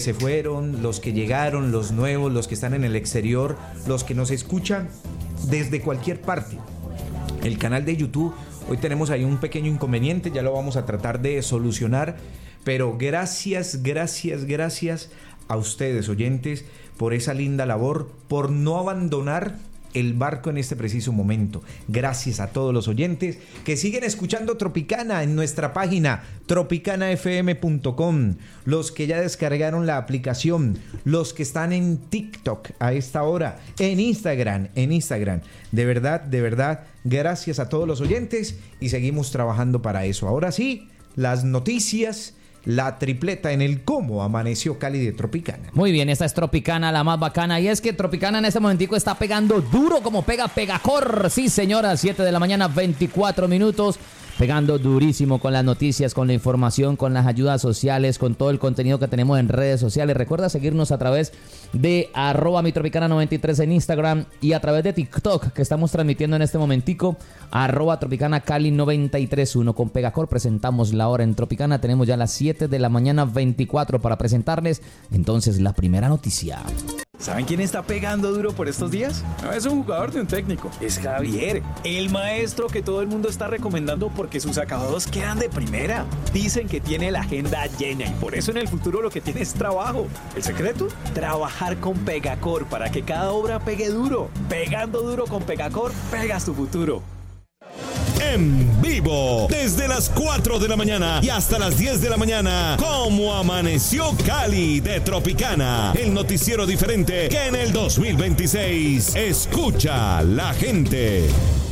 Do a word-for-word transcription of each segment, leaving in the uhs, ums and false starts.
se fueron, los que llegaron, los nuevos, los que están en el exterior, los que nos escuchan desde cualquier parte. El canal de YouTube, hoy tenemos ahí un pequeño inconveniente, ya lo vamos a tratar de solucionar, pero gracias, gracias, gracias a ustedes, oyentes, por esa linda labor, por no abandonar el barco en este preciso momento. Gracias a todos los oyentes que siguen escuchando Tropicana en nuestra página tropicana f m punto com, los que ya descargaron la aplicación, los que están en TikTok a esta hora, en Instagram, en Instagram. De verdad, de verdad, gracias a todos los oyentes y seguimos trabajando para eso. Ahora sí, las noticias, la tripleta en el cómo amaneció Cali de Tropicana. Muy bien, esta es Tropicana, la más bacana. Y es que Tropicana en este momentico está pegando duro como pega Pegacor. Sí, señora, siete de la mañana, veinticuatro minutos. Pegando durísimo con las noticias, con la información, con las ayudas sociales, con todo el contenido que tenemos en redes sociales. Recuerda seguirnos a través de arroba mi tropicana noventa y tres en Instagram y a través de TikTok, que estamos transmitiendo en este momentico, arroba tropicana cali noventa y tres uno. Con Pegacor presentamos la hora en Tropicana. Tenemos ya las siete de la mañana, veinticuatro para presentarles entonces la primera noticia. ¿Saben quién está pegando duro por estos días? No es un jugador de un técnico, es Javier, el maestro que todo el mundo está recomendando porque sus acabados quedan de primera. Dicen que tiene la agenda llena y por eso en el futuro lo que tiene es trabajo. ¿El secreto? Trabajar con Pegacor para que cada obra pegue duro. Pegando duro con Pegacor, pegas tu futuro. En vivo, desde las cuatro de la mañana y hasta las diez de la mañana, ¿cómo amaneció Cali de Tropicana? El noticiero diferente que en el dos mil veintiséis escucha la gente.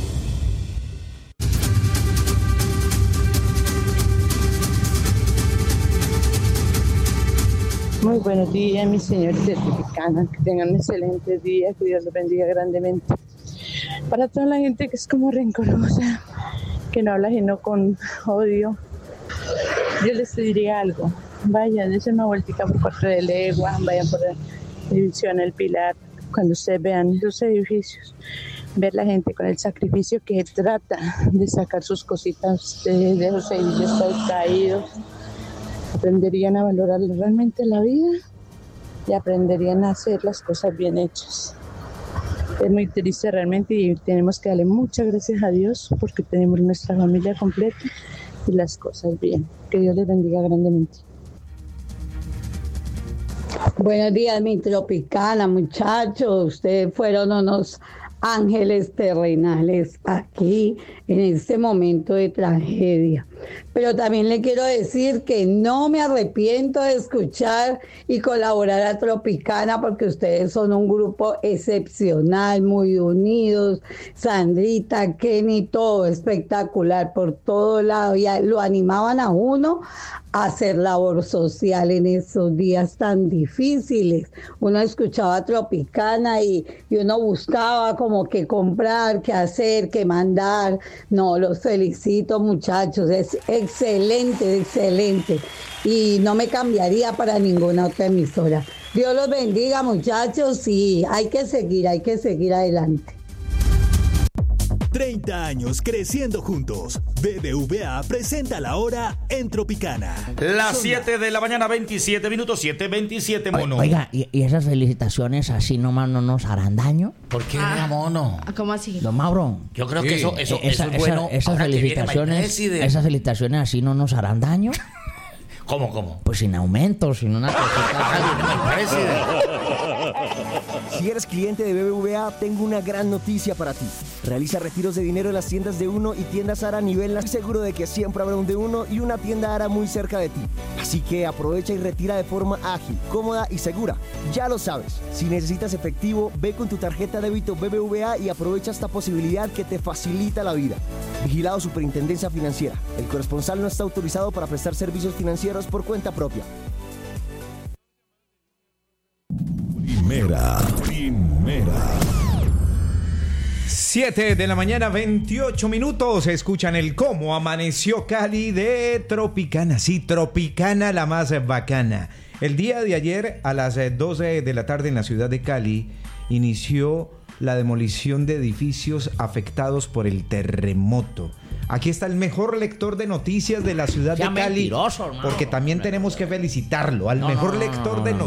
Muy buenos días, mis señores de Tropicana. Que tengan un excelente día, que Dios los bendiga grandemente. Para toda la gente que es como rencorosa, que no habla sino con odio, yo les diría algo. Vayan, dense una vueltica por Cuatro de Legua, vayan por la división El Pilar. Cuando ustedes vean esos edificios, ver la gente con el sacrificio que trata de sacar sus cositas de, de esos edificios caídos, aprenderían a valorar realmente la vida y aprenderían a hacer las cosas bien hechas. Es muy triste realmente y tenemos que darle muchas gracias a Dios porque tenemos nuestra familia completa y las cosas bien. Que Dios les bendiga grandemente. Buenos días, mi Tropicana, muchachos. Ustedes fueron unos ángeles terrenales aquí en este momento de tragedia. Pero también le quiero decir que no me arrepiento de escuchar y colaborar a Tropicana porque ustedes son un grupo excepcional, muy unidos. Sandrita, Kenny, todo espectacular por todo lado. Y lo animaban a uno a hacer labor social en esos días tan difíciles. Uno escuchaba Tropicana y, y uno buscaba como que comprar, que hacer, que mandar. No, los felicito, muchachos. Es excelente, excelente. Y no me cambiaría para ninguna otra emisora. Dios los bendiga, muchachos, y hay que seguir, hay que seguir adelante. treinta años creciendo juntos. B B V A presenta la hora en Tropicana. Las siete de la mañana, veintisiete minutos, siete veintisiete, mono. Oiga, ¿y, y esas felicitaciones así nomás no nos harán daño? ¿Por qué, ah, mono? ¿Cómo así? Don Mauro. Yo creo que sí. eso, eso, esa, eso es bueno. Esa, esas felicitaciones, esas felicitaciones así no nos harán daño. ¿Cómo, cómo? Pues sin aumento, sin una cosita. Si eres cliente de B B V A, tengo una gran noticia para ti. Realiza retiros de dinero en las tiendas de Uno y tiendas Ara a nivel nacional. Seguro de que siempre habrá un de Uno y una tienda Ara muy cerca de ti. Así que aprovecha y retira de forma ágil, cómoda y segura. Ya lo sabes, si necesitas efectivo, ve con tu tarjeta de débito B B V A y aprovecha esta posibilidad que te facilita la vida. Vigilado Superintendencia Financiera. El corresponsal no está autorizado para prestar servicios financieros por cuenta propia. Primera, primera. siete de la mañana, veintiocho minutos. Escuchan el cómo amaneció Cali de Tropicana. Sí, Tropicana, la más bacana. El día de ayer a las doce de la tarde en la ciudad de Cali inició la demolición de edificios afectados por el terremoto. Aquí está el mejor lector de noticias de la ciudad ya de Cali, mentiroso, hermano, porque también tenemos que felicitarlo al no, mejor no, lector no, no, de no.